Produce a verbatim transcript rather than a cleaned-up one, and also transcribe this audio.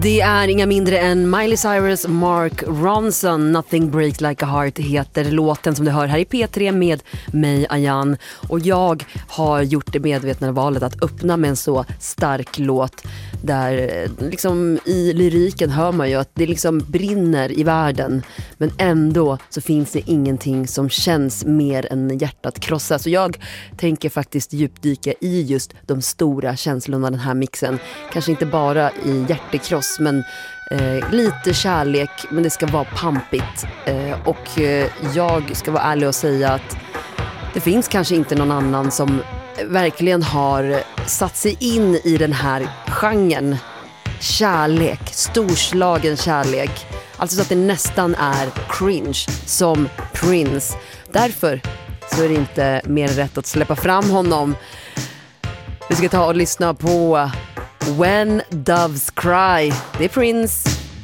Det är inga mindre än Miley Cyrus, Mark Ronson. Nothing Breaks Like a Heart heter låten som du hör här i P tre med mig, Ayan. Och jag har gjort det medvetna valet att öppna med en så stark låt där liksom i lyriken hör man ju att det liksom brinner i världen, men ändå så finns det ingenting som känns mer än hjärtat krossa. Så jag tänker faktiskt djupdyka i just de stora känslorna den här mixen. Kanske inte bara i hjärtekross, men eh, lite kärlek, men det ska vara pampigt. Eh, och eh, jag ska vara ärlig och säga att det finns kanske inte någon annan som verkligen har satt sig in i den här genren. Kärlek, storslagen kärlek. Alltså så att det nästan är cringe, som Prince. Därför så är det inte mer rätt att släppa fram honom. Vi ska ta och lyssna på When Doves Cry. Det är Prince.